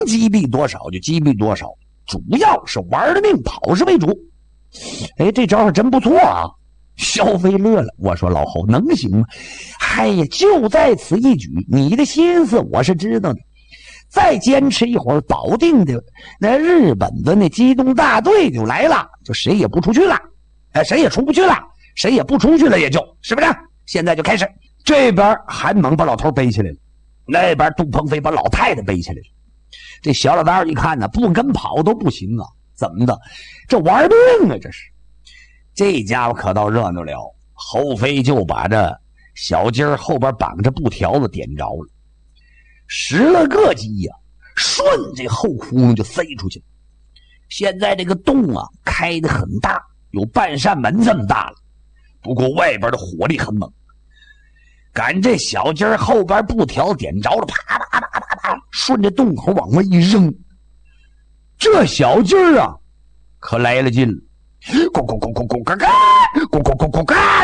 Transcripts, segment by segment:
击毙多少就击毙多少，主要是玩了命跑是为主。这招还真不错啊。萧飞乐了，我说老侯能行吗？哎呀，就在此一举，你的心思我是知道的。再坚持一会儿，保定的那日本的那机动大队就来了，就谁也不出去了，谁也出不去了，谁也不出去了，也就是不是？现在就开始，这边韩猛把老头背起来了，那边杜鹏飞把老太太背起来了。这小老道一看呢，不跟跑都不行啊，怎么的？这玩命啊，这是。这家伙可倒热闹了，侯飞就把这小鸡儿后边绑着布条子点着了，10了个鸡呀，顺这后窟窿就塞出去了。现在这个洞啊开得很大，有半扇门这么大了，不过外边的火力很猛。赶这小鸡儿后边布条点着了，啪啪啪啪啪，顺着洞口往外一扔，这小鸡儿啊可来了劲了，咕咕咕咕咕嘎嘎，咕咕咕咕嘎，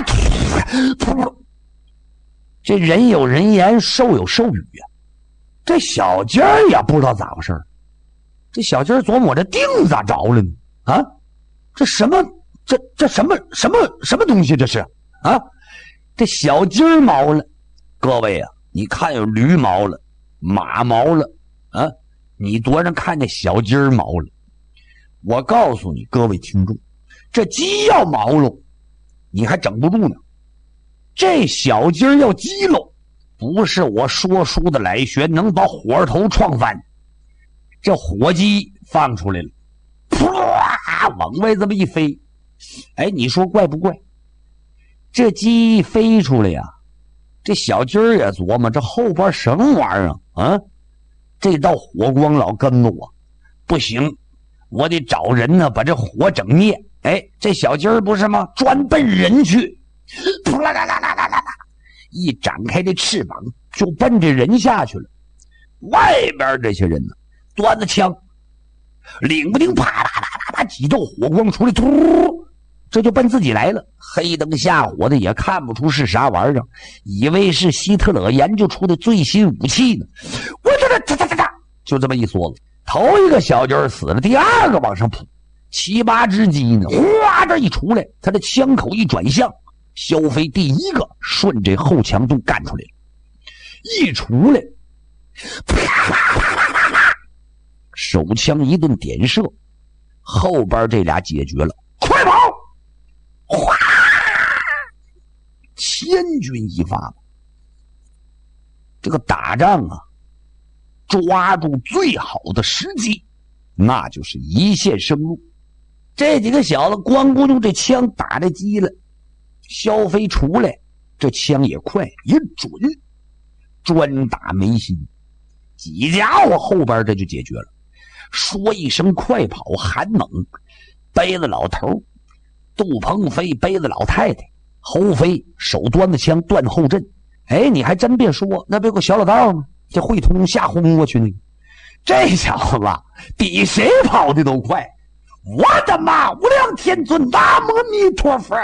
这人有人言，兽有兽语呀。这小鸡儿也不知道咋回事，这小鸡儿琢磨这腚咋着了呢？啊，这什么？这什么东西？这是啊？这小鸡儿毛了，各位啊，你看有驴毛了，马毛了啊，你多人看这小鸡儿毛了。我告诉你各位听众，这鸡要毛喽，你还整不住呢。这小鸡儿要鸡喽，不是我说书的来学能把火头撞翻。这火鸡放出来了，啪往外这么一飞，你说怪不怪？这鸡飞出来呀，这小鸡儿也琢磨这后边什么玩意儿啊？这道火光老跟着我，不行，我得找人呢把这火整灭。这小鸡儿不是吗？专奔人去，扑啦啦啦啦啦啦啦，一展开这翅膀就奔着人下去了。外边这些人呢，端着枪，领不丁啪啪啪啪啪几道火光出来，突，这就奔自己来了。黑灯瞎火的也看不出是啥玩意儿，以为是希特勒研究出的最新武器呢。我这就这么一梭子，头一个小鸡儿死了，第二个往上扑，7、8只鸡呢，哗这一出来，他的枪口一转向，萧飞第一个顺这后墙洞干出来了，一出来，啪啪啪啪啪啪，手枪一顿点射，后边这俩解决了，快跑！哗，千钧一发。这个打仗啊，抓住最好的时机，那就是一线生路。这几个小子咣咕用这枪打这鸡了，萧飞出来，这枪也快也准，专打眉心。几家伙后边这就解决了。说一声快跑，韩猛背着老头，杜鹏飞背着老太太，侯飞手端着枪断后阵。你还真别说，那不有个小老道吗？这会通下轰过去那个，这小子吧比谁跑的都快。我的妈！无量天尊，南无阿弥陀佛！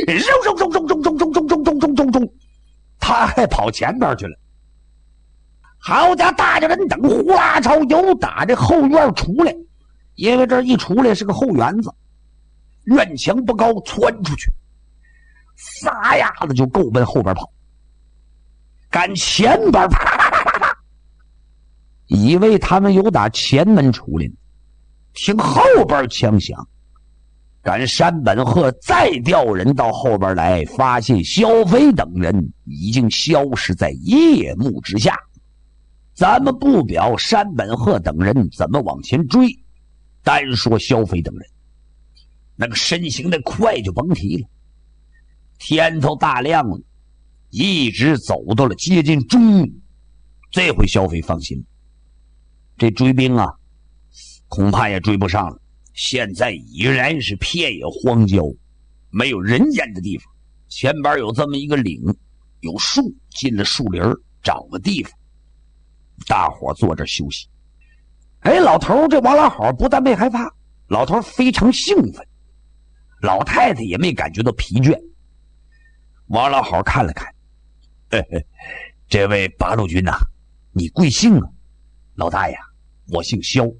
中，他还跑前边去了。好家伙，大家人等呼啦朝又打这后院出来，因为这一出来是个后园子，院墙不高，窜出去，撒丫子就够奔后边跑。赶前边啪啪啪啪啪，以为他们有打前门出来，听后边枪响，赶山本鹤再调人到后边来，发现萧飞等人已经消失在夜幕之下。咱们不表山本鹤等人怎么往前追，单说萧飞等人那个身形的快就甭提了。天头大亮了，一直走到了接近中午，这回萧飞放心了，这追兵啊恐怕也追不上了。现在已然是片野荒郊，没有人烟的地方，前边有这么一个岭，有树，进了树林找个地方，大伙坐这休息。老头这王老好不但没害怕，老头非常兴奋，老太太也没感觉到疲倦。王老好看了看，这位八路军呐，你贵姓啊？老大呀， 我姓肖。